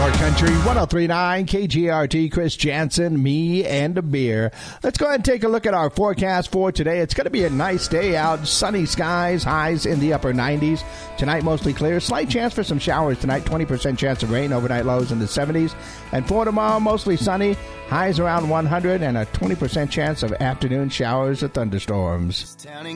Your Country 103.9 KGRT, Chris Jansen, me, and a beer. Let's go ahead and take a look at our forecast for today. It's going to be a nice day out. Sunny skies, highs in the upper 90s. Tonight, mostly clear. Slight chance for some showers tonight. 20% chance of rain. Overnight lows in the 70s. And for tomorrow, mostly sunny. Highs around 100 and a 20% chance of afternoon showers or thunderstorms.